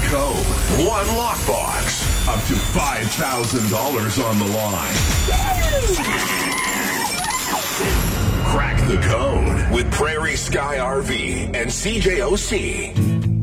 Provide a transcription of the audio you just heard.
code. One lockbox. Up to $5,000 on the line. Crack the code with Prairie Sky RV and CJOC.